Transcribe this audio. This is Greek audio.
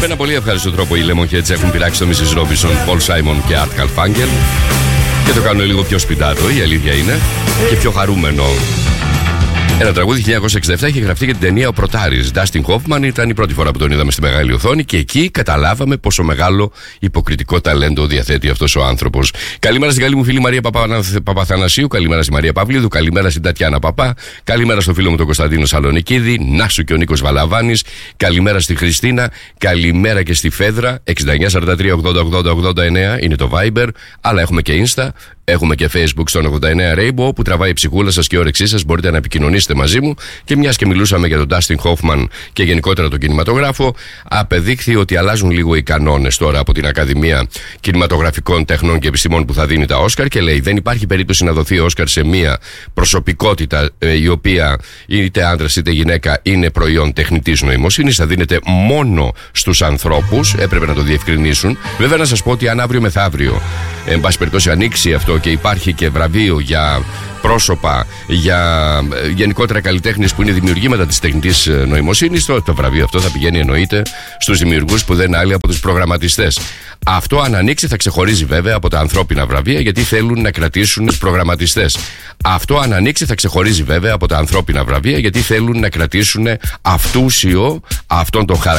Με ένα πολύ ευχάριστο τρόπο οι Lemonheads έχουν πειράξει το Mrs. Robinson, Paul Simon και Art Garfunkel και το κάνουν λίγο πιο σπιτάτο, η αλήθεια είναι, και πιο χαρούμενο. Ένα τραγούδι 1967 είχε γραφτεί για την ταινία Ο Πρωτάρης. Dustin Hoffman ήταν η πρώτη φορά που τον είδαμε στη μεγάλη οθόνη και εκεί καταλάβαμε πόσο μεγάλο υποκριτικό ταλέντο διαθέτει αυτός ο άνθρωπος. Καλημέρα στην καλή μου φίλη Μαρία Παπαθανασίου, καλημέρα στη Μαρία Παυλίδου, καλημέρα στην Τατιάνα Παπά, καλημέρα στο φίλο μου τον Κωνσταντίνο Σαλονικίδη, να σου και ο Νίκος Βαλαβάνης, καλημέρα στη Χριστίνα, καλημέρα και στη Φέδρα. 6943 80 80 89 είναι το Viber, αλλά έχουμε και Insta. Έχουμε και Facebook στον 89 Rainbow που τραβάει η ψυχούλα σας και η όρεξή σας. Μπορείτε να επικοινωνήσετε μαζί μου. Και μιας και μιλούσαμε για τον Dustin Hoffman και γενικότερα τον κινηματογράφο, απεδείχθη ότι αλλάζουν λίγο οι κανόνες τώρα από την Ακαδημία Κινηματογραφικών Τεχνών και Επιστημών που θα δίνει τα Όσκαρ και λέει: δεν υπάρχει περίπτωση να δοθεί Όσκαρ σε μια προσωπικότητα η οποία είτε άντρας είτε γυναίκα είναι προϊόν τεχνητής νοημοσύνης. Θα δίνεται μόνο στους ανθρώπους. Έπρεπε να το διευκρινίσουν. Βέβαια, να σας πω ότι αν αύριο μεθαύριο, εν πάση περιπτώσει, ανοίξει αυτό και υπάρχει και βραβείο για πρόσωπα, για γενικότερα καλλιτέχνες που είναι δημιουργήματα της τεχνητής νοημοσύνης, το βραβείο αυτό θα πηγαίνει εννοείται στους δημιουργούς που δεν είναι άλλοι από τους προγραμματιστές. Αυτό αν ανοίξει θα ξεχωρίζει βέβαια από τα ανθρώπινα βραβεία, γιατί θέλουν να κρατήσουν τους προγραμματιστές. Αυτό αν ανοίξει θα ξεχωρίζει βέβαια από τα ανθρώπινα βραβεία, γιατί θέλουν να κρατήσουν αυτούσιο αυτόν τον χαρακτήρα